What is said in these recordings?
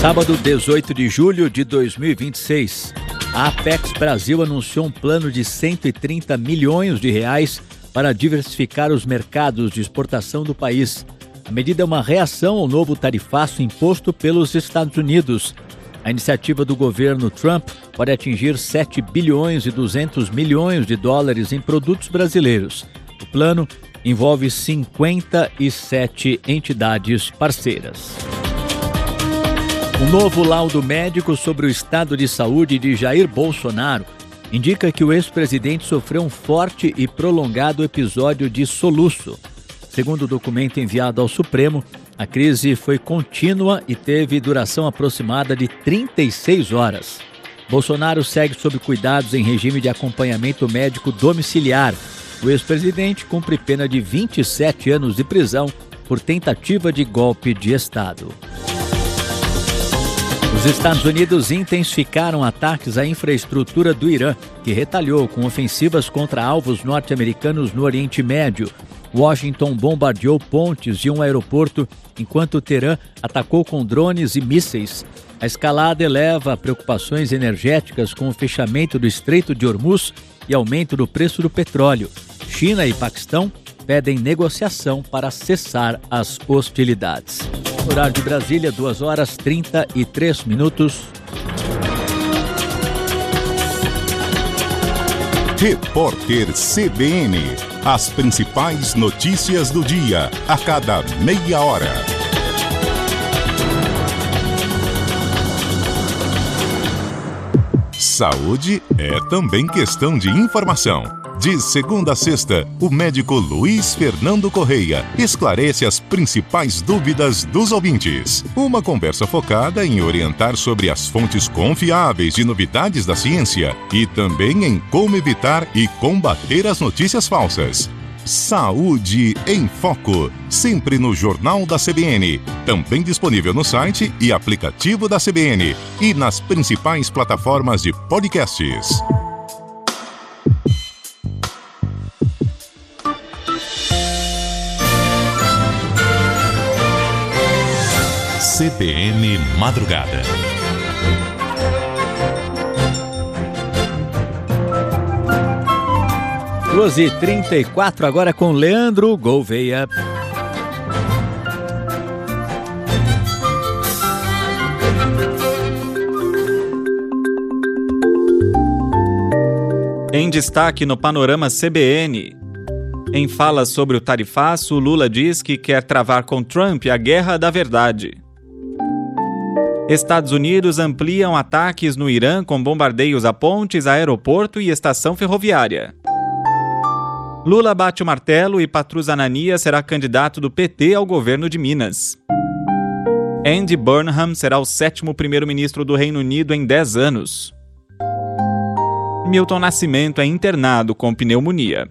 Sábado, 18 de julho de 2026, a Apex Brasil anunciou um plano de 130 milhões de reais para diversificar os mercados de exportação do país. A medida é uma reação ao novo tarifaço imposto pelos Estados Unidos. A iniciativa do governo Trump pode atingir 7 bilhões e 200 milhões de dólares em produtos brasileiros. O plano envolve 57 entidades parceiras. Um novo laudo médico sobre o estado de saúde de Jair Bolsonaro indica que o ex-presidente sofreu um forte e prolongado episódio de soluço. Segundo o documento enviado ao Supremo, a crise foi contínua e teve duração aproximada de 36 horas. Bolsonaro segue sob cuidados em regime de acompanhamento médico domiciliar. O ex-presidente cumpre pena de 27 anos de prisão por tentativa de golpe de Estado. Os Estados Unidos intensificaram ataques à infraestrutura do Irã, que retalhou com ofensivas contra alvos norte-americanos no Oriente Médio. Washington bombardeou pontes de um aeroporto, enquanto Teherã atacou com drones e mísseis. A escalada eleva preocupações energéticas com o fechamento do Estreito de Hormuz e aumento do preço do petróleo. China e Paquistão pedem negociação para cessar as hostilidades. Horário de Brasília, 2h33. Repórter CBN. As principais notícias do dia, a cada meia hora. Saúde é também questão de informação. De segunda a sexta, o médico Luiz Fernando Correia esclarece as principais dúvidas dos ouvintes. Uma conversa focada em orientar sobre as fontes confiáveis de novidades da ciência e também em como evitar e combater as notícias falsas. Saúde em Foco, sempre no Jornal da CBN, também disponível no site e aplicativo da CBN e nas principais plataformas de podcasts. CBN Madrugada. Close 34, agora com Leandro Gouveia. Em destaque no Panorama CBN. Em fala sobre o tarifaço, Lula diz que quer travar com Trump a guerra da verdade. Estados Unidos ampliam ataques no Irã com bombardeios a pontes, aeroporto e estação ferroviária. Lula bate o martelo e Patrus Ananias será candidato do PT ao governo de Minas. Andy Burnham será o 7º primeiro-ministro do Reino Unido em 10 anos. Milton Nascimento é internado com pneumonia.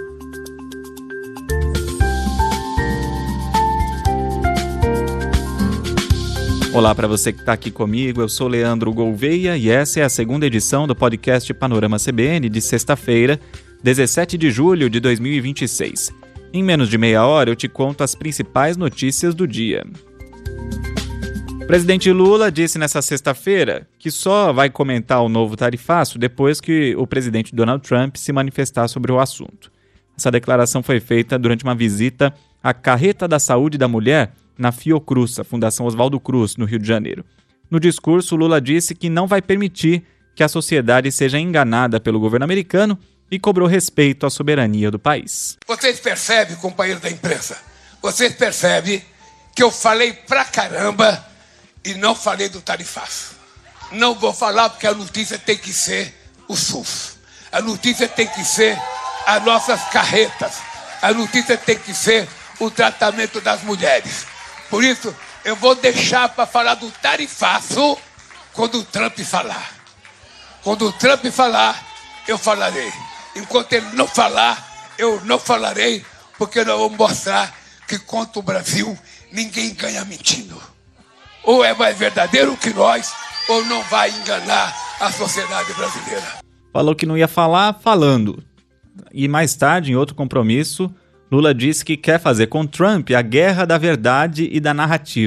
Olá para você que está aqui comigo, eu sou Leandro Gouveia e essa é a segunda edição do podcast Panorama CBN de sexta-feira, 17 de julho de 2026. Em menos de meia hora eu te conto as principais notícias do dia. O presidente Lula disse nessa sexta-feira que só vai comentar o novo tarifaço depois que o presidente Donald Trump se manifestar sobre o assunto. Essa declaração foi feita durante uma visita à Carreta da Saúde da Mulher na Fiocruz, a Fundação Oswaldo Cruz, no Rio de Janeiro. No discurso, Lula disse que não vai permitir que a sociedade seja enganada pelo governo americano e cobrou respeito à soberania do país. Vocês percebem, companheiro da imprensa, vocês percebem que eu falei pra caramba e não falei do tarifaço. Não vou falar porque a notícia tem que ser o SUS. A notícia tem que ser as nossas carretas. A notícia tem que ser o tratamento das mulheres. Por isso, eu vou deixar para falar do tarifaço quando o Trump falar. Quando o Trump falar, eu falarei. Enquanto ele não falar, eu não falarei, porque nós vamos mostrar que contra o Brasil, ninguém ganha mentindo. Ou é mais verdadeiro que nós, ou não vai enganar a sociedade brasileira. Falou que não ia falar, falando. E mais tarde, em outro compromisso, Lula disse que quer fazer com Trump a guerra da verdade e da narrativa.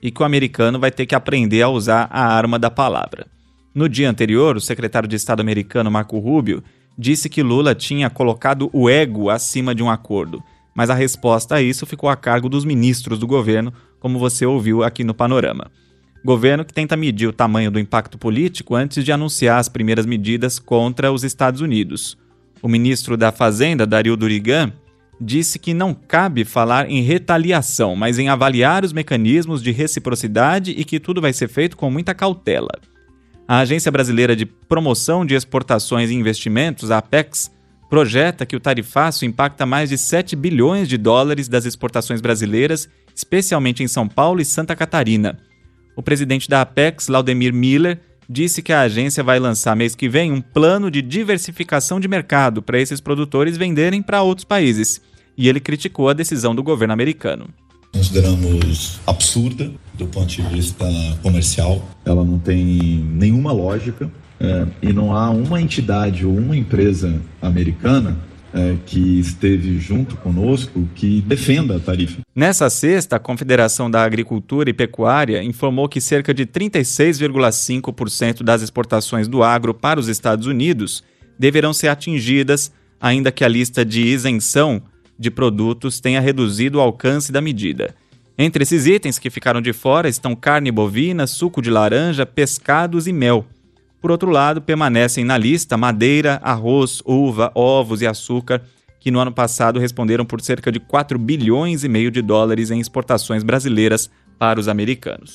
e que o americano vai ter que aprender a usar a arma da palavra. No dia anterior, o secretário de Estado americano Marco Rubio disse que Lula tinha colocado o ego acima de um acordo, mas a resposta a isso ficou a cargo dos ministros do governo, como você ouviu aqui no Panorama. Governo que tenta medir o tamanho do impacto político antes de anunciar as primeiras medidas contra os Estados Unidos. O ministro da Fazenda, Dario Durigan, disse que não cabe falar em retaliação, mas em avaliar os mecanismos de reciprocidade e que tudo vai ser feito com muita cautela. A Agência Brasileira de Promoção de Exportações e Investimentos, a Apex, projeta que o tarifaço impacta mais de 7 bilhões de dólares das exportações brasileiras, especialmente em São Paulo e Santa Catarina. O presidente da Apex, Laudemir Miller, disse que a agência vai lançar mês que vem um plano de diversificação de mercado para esses produtores venderem para outros países. E ele criticou a decisão do governo americano. Consideramos absurda do ponto de vista comercial. Ela não tem nenhuma lógica e não há uma entidade ou uma empresa americana que esteve junto conosco que defenda a tarifa. Nessa sexta, a Confederação da Agricultura e Pecuária informou que cerca de 36,5% das exportações do agro para os Estados Unidos deverão ser atingidas, ainda que a lista de isenção de produtos tenha reduzido o alcance da medida. Entre esses itens que ficaram de fora estão carne bovina, suco de laranja, pescados e mel. Por outro lado, permanecem na lista madeira, arroz, uva, ovos e açúcar, que no ano passado responderam por cerca de 4,5 bilhões de dólares em exportações brasileiras para os americanos.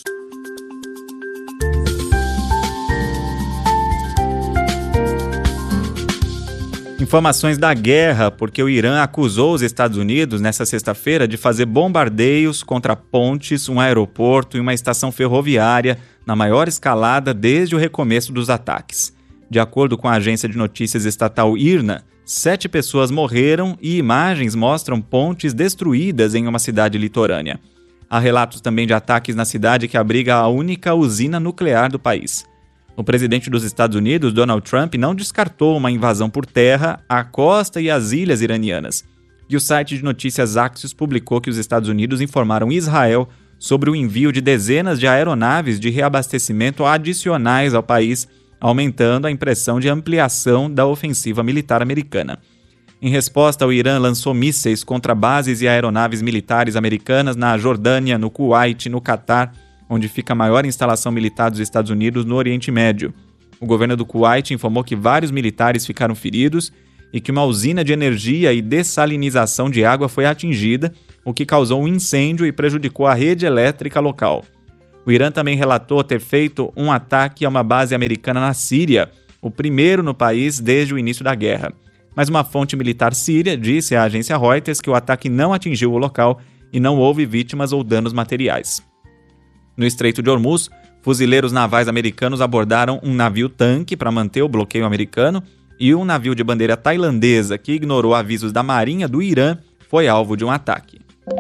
Informações da guerra, porque o Irã acusou os Estados Unidos nesta sexta-feira de fazer bombardeios contra pontes, um aeroporto e uma estação ferroviária na maior escalada desde o recomeço dos ataques. De acordo com a agência de notícias estatal IRNA, 7 pessoas morreram e imagens mostram pontes destruídas em uma cidade litorânea. Há relatos também de ataques na cidade que abriga a única usina nuclear do país. O presidente dos Estados Unidos, Donald Trump, não descartou uma invasão por terra à costa e às ilhas iranianas. E o site de notícias Axios publicou que os Estados Unidos informaram Israel sobre o envio de dezenas de aeronaves de reabastecimento adicionais ao país, aumentando a impressão de ampliação da ofensiva militar americana. Em resposta, o Irã lançou mísseis contra bases e aeronaves militares americanas na Jordânia, no Kuwait, no Catar, onde fica a maior instalação militar dos Estados Unidos no Oriente Médio. O governo do Kuwait informou que vários militares ficaram feridos e que uma usina de energia e dessalinização de água foi atingida, o que causou um incêndio e prejudicou a rede elétrica local. O Irã também relatou ter feito um ataque a uma base americana na Síria, o primeiro no país desde o início da guerra. Mas uma fonte militar síria disse à agência Reuters que o ataque não atingiu o local e não houve vítimas ou danos materiais. No Estreito de Hormuz, fuzileiros navais americanos abordaram um navio-tanque para manter o bloqueio americano e um navio de bandeira tailandesa que ignorou avisos da Marinha do Irã foi alvo de um ataque.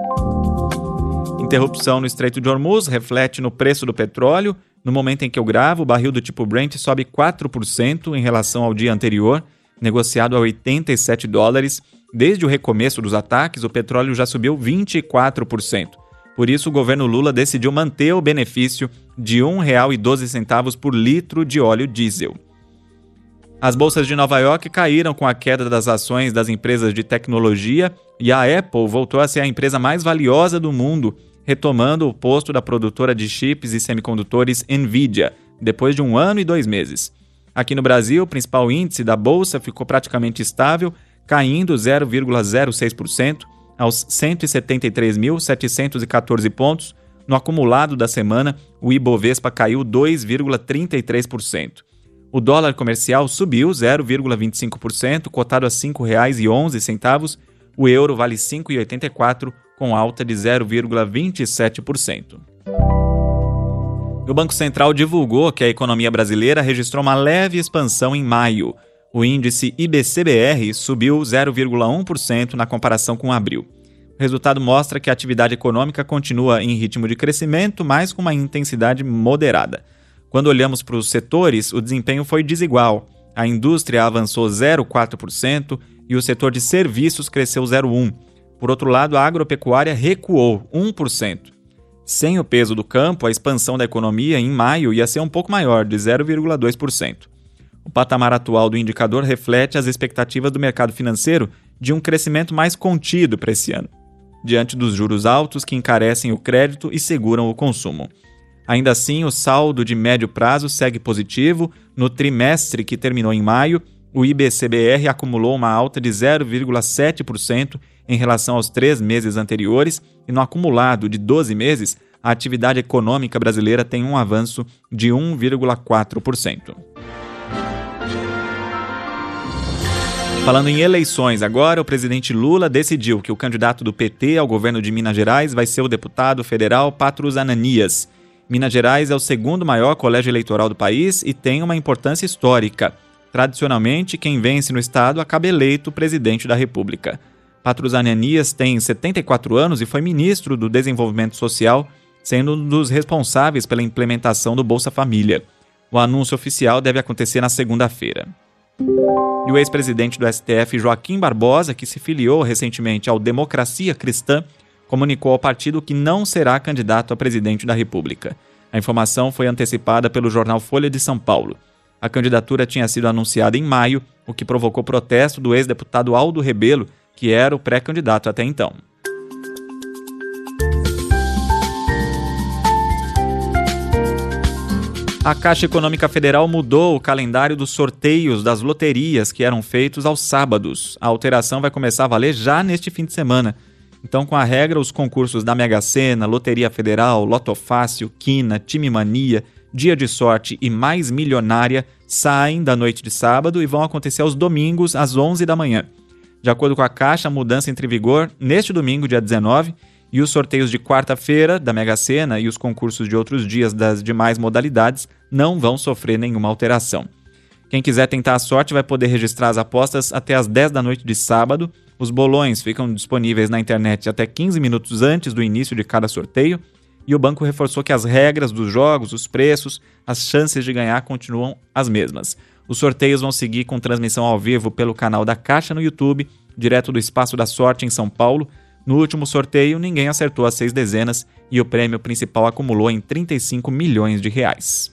Interrupção no Estreito de Hormuz reflete no preço do petróleo. No momento em que eu gravo, o barril do tipo Brent sobe 4% em relação ao dia anterior, negociado a $87. Desde o recomeço dos ataques, o petróleo já subiu 24%. Por isso, o governo Lula decidiu manter o benefício de R$ 1,12 por litro de óleo diesel. As bolsas de Nova York caíram com a queda das ações das empresas de tecnologia e a Apple voltou a ser a empresa mais valiosa do mundo, retomando o posto da produtora de chips e semicondutores Nvidia, depois de 1 ano e 2 meses. Aqui no Brasil, o principal índice da bolsa ficou praticamente estável, caindo 0,06%, aos 173.714 pontos. No acumulado da semana, o Ibovespa caiu 2,33%. O dólar comercial subiu 0,25%, cotado a R$ 5,11. O euro vale R$ 5,84, com alta de 0,27%. O Banco Central divulgou que a economia brasileira registrou uma leve expansão em maio. O índice IBCBR subiu 0,1% na comparação com abril. O resultado mostra que a atividade econômica continua em ritmo de crescimento, mas com uma intensidade moderada. Quando olhamos para os setores, o desempenho foi desigual. A indústria avançou 0,4% e o setor de serviços cresceu 0,1%. Por outro lado, a agropecuária recuou 1%. Sem o peso do campo, a expansão da economia em maio ia ser um pouco maior, de 0,2%. O patamar atual do indicador reflete as expectativas do mercado financeiro de um crescimento mais contido para esse ano, diante dos juros altos que encarecem o crédito e seguram o consumo. Ainda assim, o saldo de médio prazo segue positivo. No trimestre que terminou em maio, o IBCBR acumulou uma alta de 0,7% em relação aos 3 meses anteriores e no acumulado de 12 meses, a atividade econômica brasileira tem um avanço de 1,4%. Falando em eleições agora, o presidente Lula decidiu que o candidato do PT ao governo de Minas Gerais vai ser o deputado federal Patrus Ananias. Minas Gerais é o segundo maior colégio eleitoral do país e tem uma importância histórica. Tradicionalmente, quem vence no estado acaba eleito presidente da República. Patrus Ananias tem 74 anos e foi ministro do Desenvolvimento Social, sendo um dos responsáveis pela implementação do Bolsa Família. O anúncio oficial deve acontecer na segunda-feira. E o ex-presidente do STF, Joaquim Barbosa, que se filiou recentemente ao Democracia Cristã, comunicou ao partido que não será candidato a presidente da República. A informação foi antecipada pelo jornal Folha de São Paulo. A candidatura tinha sido anunciada em maio, o que provocou protesto do ex-deputado Aldo Rebelo, que era o pré-candidato até então. A Caixa Econômica Federal mudou o calendário dos sorteios das loterias que eram feitos aos sábados. A alteração vai começar a valer já neste fim de semana. Então, com a regra, os concursos da Mega Sena, Loteria Federal, Loto Fácil, Quina, Time Mania, Dia de Sorte e Mais Milionária saem da noite de sábado e vão acontecer aos domingos às 11 da manhã. De acordo com a Caixa, a mudança entra em vigor neste domingo, dia 19, e os sorteios de quarta-feira da Mega Sena e os concursos de outros dias das demais modalidades não vão sofrer nenhuma alteração. Quem quiser tentar a sorte vai poder registrar as apostas até às 10 da noite de sábado. Os bolões ficam disponíveis na internet até 15 minutos antes do início de cada sorteio e o banco reforçou que as regras dos jogos, os preços, as chances de ganhar continuam as mesmas. Os sorteios vão seguir com transmissão ao vivo pelo canal da Caixa no YouTube, direto do Espaço da Sorte em São Paulo. No último sorteio, ninguém acertou as 6 dezenas e o prêmio principal acumulou em 35 milhões de reais.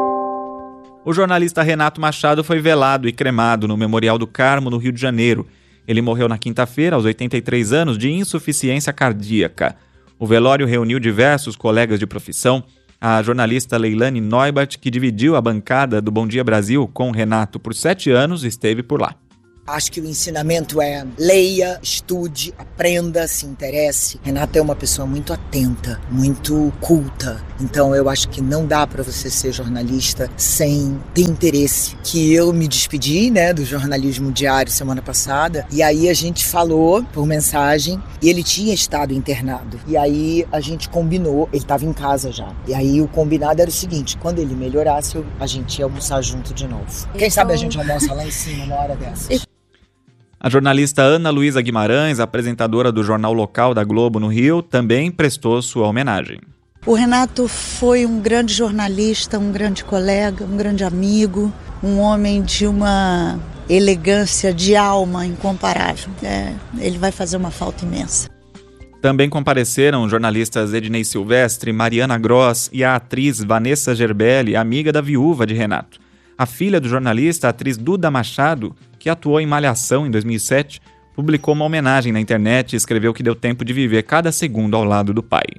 O jornalista Renato Machado foi velado e cremado no Memorial do Carmo, no Rio de Janeiro. Ele morreu na quinta-feira, aos 83 anos, de insuficiência cardíaca. O velório reuniu diversos colegas de profissão. A jornalista Leilane Neubert, que dividiu a bancada do Bom Dia Brasil com Renato por 7 anos, esteve por lá. Acho que o ensinamento é leia, estude, aprenda, se interesse. Renato é uma pessoa muito atenta, muito culta. Então eu acho que não dá para você ser jornalista sem ter interesse. Que eu me despedi, do jornalismo diário semana passada. E aí a gente falou por mensagem e ele tinha estado internado. E aí a gente combinou, ele estava em casa já. E aí o combinado era o seguinte, quando ele melhorasse, a gente ia almoçar junto de novo. Quem sabe a gente almoça lá em cima uma hora dessas. A jornalista Ana Luísa Guimarães, apresentadora do jornal local da Globo no Rio, também prestou sua homenagem. O Renato foi um grande jornalista, um grande colega, um grande amigo, um homem de uma elegância de alma incomparável. Ele vai fazer uma falta imensa. Também compareceram os jornalistas Ednei Silvestre, Mariana Gross e a atriz Vanessa Gerbelli, amiga da viúva de Renato. A filha do jornalista, a atriz Duda Machado, que atuou em Malhação em 2007, publicou uma homenagem na internet e escreveu que deu tempo de viver cada segundo ao lado do pai.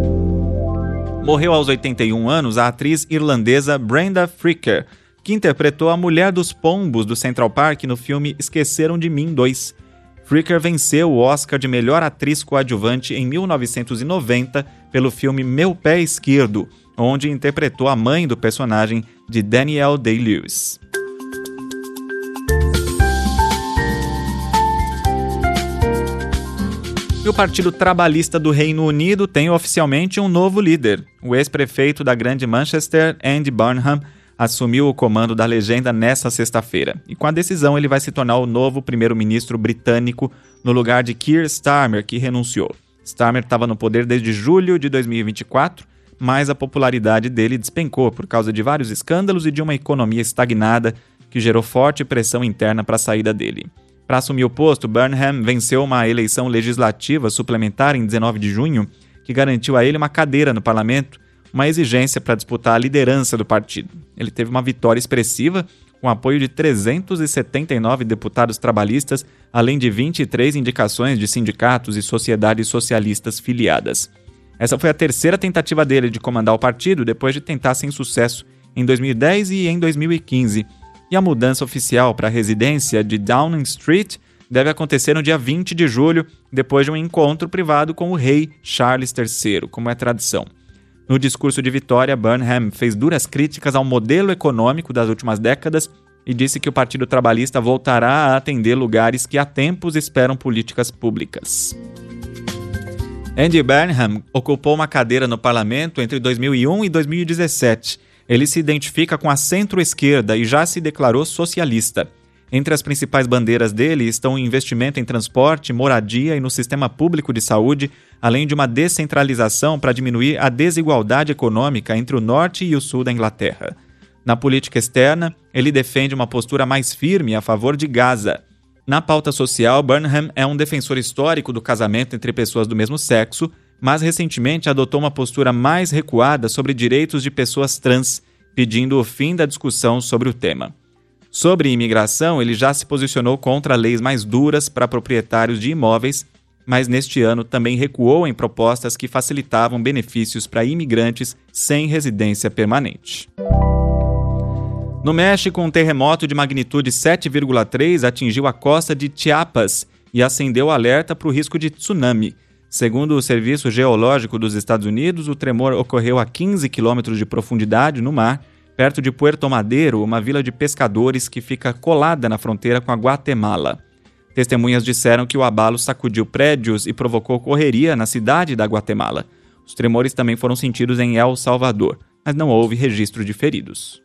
Morreu aos 81 anos a atriz irlandesa Brenda Fricker, que interpretou a mulher dos pombos do Central Park no filme Esqueceram de Mim 2. Fricker venceu o Oscar de melhor atriz coadjuvante em 1990 pelo filme Meu Pé Esquerdo, onde interpretou a mãe do personagem de Danielle Day-Lewis. E o Partido Trabalhista do Reino Unido tem oficialmente um novo líder. O ex-prefeito da Grande Manchester, Andy Burnham, assumiu o comando da legenda nesta sexta-feira. E com a decisão ele vai se tornar o novo primeiro-ministro britânico no lugar de Keir Starmer, que renunciou. Starmer estava no poder desde julho de 2024, mas a popularidade dele despencou por causa de vários escândalos e de uma economia estagnada que gerou forte pressão interna para a saída dele. Para assumir o posto, Burnham venceu uma eleição legislativa suplementar em 19 de junho que garantiu a ele uma cadeira no parlamento, uma exigência para disputar a liderança do partido. Ele teve uma vitória expressiva, com apoio de 379 deputados trabalhistas, além de 23 indicações de sindicatos e sociedades socialistas filiadas. Essa foi a terceira tentativa dele de comandar o partido, depois de tentar sem sucesso em 2010 e em 2015. E a mudança oficial para a residência de Downing Street deve acontecer no dia 20 de julho, depois de um encontro privado com o rei Charles III, como é tradição. No discurso de vitória, Burnham fez duras críticas ao modelo econômico das últimas décadas e disse que o Partido Trabalhista voltará a atender lugares que há tempos esperam políticas públicas. Andy Burnham ocupou uma cadeira no parlamento entre 2001 e 2017. Ele se identifica com a centro-esquerda e já se declarou socialista. Entre as principais bandeiras dele estão o investimento em transporte, moradia e no sistema público de saúde, além de uma descentralização para diminuir a desigualdade econômica entre o norte e o sul da Inglaterra. Na política externa, ele defende uma postura mais firme a favor de Gaza. Na pauta social, Burnham é um defensor histórico do casamento entre pessoas do mesmo sexo, mas recentemente adotou uma postura mais recuada sobre direitos de pessoas trans, pedindo o fim da discussão sobre o tema. Sobre imigração, ele já se posicionou contra leis mais duras para proprietários de imóveis, mas neste ano também recuou em propostas que facilitavam benefícios para imigrantes sem residência permanente. No México, um terremoto de magnitude 7,3 atingiu a costa de Chiapas e acendeu o alerta para o risco de tsunami. Segundo o Serviço Geológico dos Estados Unidos, o tremor ocorreu a 15 quilômetros de profundidade no mar, perto de Puerto Madero, uma vila de pescadores que fica colada na fronteira com a Guatemala. Testemunhas disseram que o abalo sacudiu prédios e provocou correria na cidade da Guatemala. Os tremores também foram sentidos em El Salvador, mas não houve registro de feridos.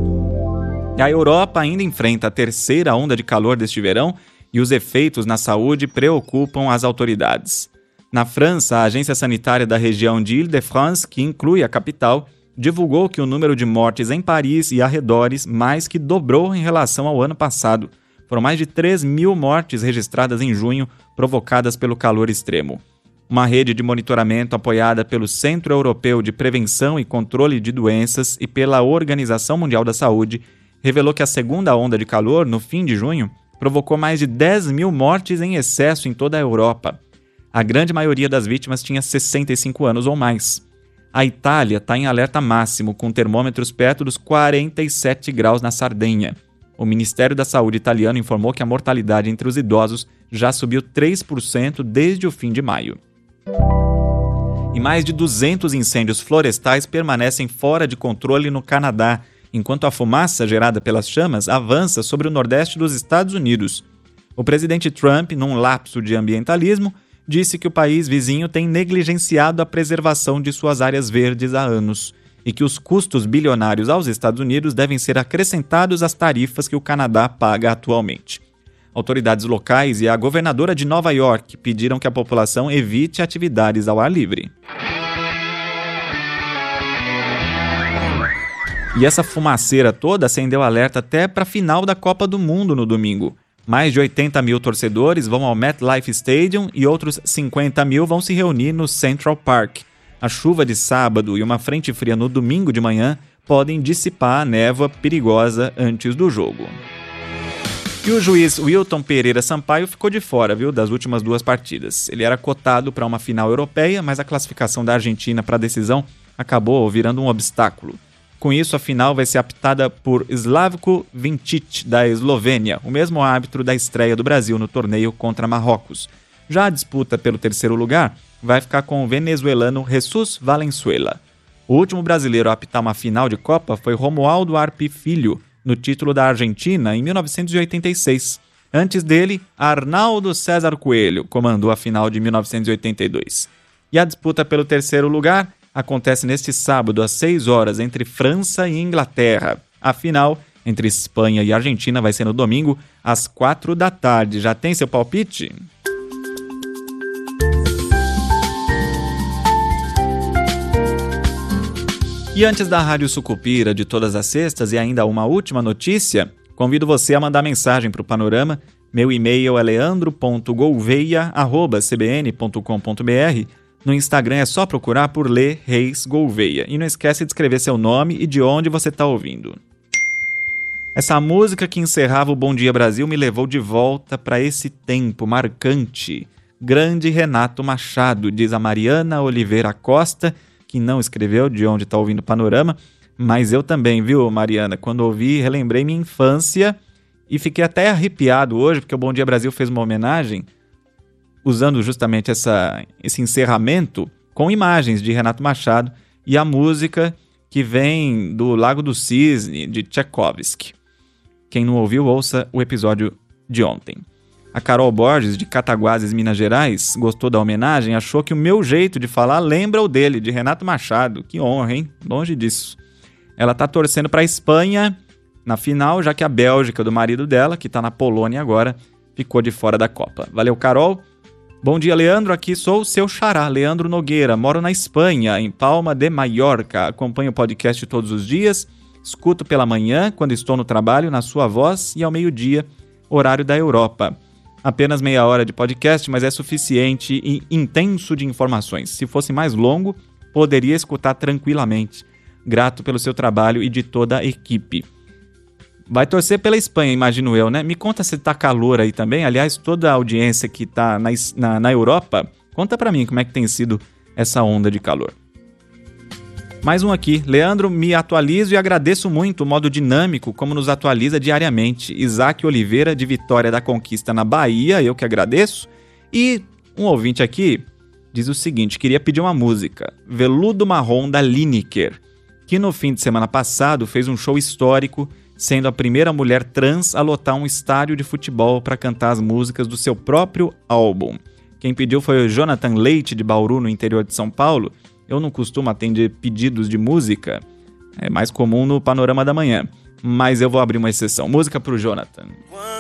A Europa ainda enfrenta a terceira onda de calor deste verão e os efeitos na saúde preocupam as autoridades. Na França, a agência sanitária da região de Île-de-France, que inclui a capital, divulgou que o número de mortes em Paris e arredores mais que dobrou em relação ao ano passado. Foram mais de 3.000 mortes registradas em junho, provocadas pelo calor extremo. Uma rede de monitoramento apoiada pelo Centro Europeu de Prevenção e Controle de Doenças e pela Organização Mundial da Saúde revelou que a segunda onda de calor, no fim de junho, provocou mais de 10.000 mortes em excesso em toda a Europa. A grande maioria das vítimas tinha 65 anos ou mais. A Itália está em alerta máximo, com termômetros perto dos 47 graus na Sardenha. O Ministério da Saúde italiano informou que a mortalidade entre os idosos já subiu 3% desde o fim de maio. E mais de 200 incêndios florestais permanecem fora de controle no Canadá, enquanto a fumaça gerada pelas chamas avança sobre o nordeste dos Estados Unidos. O presidente Trump, num lapso de ambientalismo, disse que o país vizinho tem negligenciado a preservação de suas áreas verdes há anos e que os custos bilionários aos Estados Unidos devem ser acrescentados às tarifas que o Canadá paga atualmente. Autoridades locais e a governadora de Nova York pediram que a população evite atividades ao ar livre. E essa fumaceira toda acendeu alerta até para a final da Copa do Mundo no domingo. Mais de 80 mil torcedores vão ao MetLife Stadium e outros 50 mil vão se reunir no Central Park. A chuva de sábado e uma frente fria no domingo de manhã podem dissipar a névoa perigosa antes do jogo. E o juiz Wilton Pereira Sampaio ficou de fora, das últimas duas partidas. Ele era cotado para uma final europeia, mas a classificação da Argentina para a decisão acabou virando um obstáculo. Com isso, a final vai ser apitada por Slavko Vincic, da Eslovênia, o mesmo árbitro da estreia do Brasil no torneio contra Marrocos. Já a disputa pelo terceiro lugar vai ficar com o venezuelano Jesus Valenzuela. O último brasileiro a apitar uma final de Copa foi Romualdo Arpi Filho, no título da Argentina, em 1986. Antes dele, Arnaldo César Coelho comandou a final de 1982. E a disputa pelo terceiro lugar acontece neste sábado, às 6 horas, entre França e Inglaterra. A final, entre Espanha e Argentina, vai ser no domingo, às 4 da tarde. Já tem seu palpite? E antes da Rádio Sucupira de todas as sextas e ainda uma última notícia, convido você a mandar mensagem para o Panorama. Meu e-mail é leandro.gouveia@cbn.com.br. No Instagram é só procurar por Lê Reis Gouveia. E não esquece de escrever seu nome e de onde você está ouvindo. Essa música que encerrava o Bom Dia Brasil me levou de volta para esse tempo marcante. Grande Renato Machado, diz a Mariana Oliveira Costa, que não escreveu de onde está ouvindo o Panorama, mas eu também, viu, Mariana? Quando ouvi, relembrei minha infância e fiquei até arrepiado hoje, porque o Bom Dia Brasil fez uma homenagem usando justamente esse encerramento com imagens de Renato Machado e a música que vem do Lago do Cisne, de Tchaikovsky. Quem não ouviu, ouça o episódio de ontem. A Carol Borges, de Cataguases, Minas Gerais, gostou da homenagem, achou que o meu jeito de falar lembra o dele, de Renato Machado. Que honra, hein? Longe disso. Ela tá torcendo para a Espanha na final, já que a Bélgica, do marido dela, que tá na Polônia agora, ficou de fora da Copa. Valeu, Carol. Bom dia, Leandro. Aqui sou o seu xará, Leandro Nogueira. Moro na Espanha, em Palma de Mallorca. Acompanho o podcast todos os dias. Escuto pela manhã, quando estou no trabalho, na sua voz, e ao meio-dia, horário da Europa. Apenas meia hora de podcast, mas é suficiente e intenso de informações. Se fosse mais longo, poderia escutar tranquilamente. Grato pelo seu trabalho e de toda a equipe. Vai torcer pela Espanha, imagino eu, né? Me conta se tá calor aí também. Aliás, toda a audiência que tá na Europa, conta pra mim como é que tem sido essa onda de calor. Mais um aqui. Leandro, me atualizo e agradeço muito o modo dinâmico como nos atualiza diariamente. Isaac Oliveira, de Vitória da Conquista, na Bahia, eu que agradeço. E um ouvinte aqui diz o seguinte, queria pedir uma música, Veludo Marrom, da Lineker, que no fim de semana passado fez um show histórico, sendo a primeira mulher trans a lotar um estádio de futebol para cantar as músicas do seu próprio álbum. Quem pediu foi o Jonathan Leite, de Bauru, no interior de São Paulo. Eu não costumo atender pedidos de música, é mais comum no Panorama da Manhã, mas eu vou abrir uma exceção. Música pro Jonathan.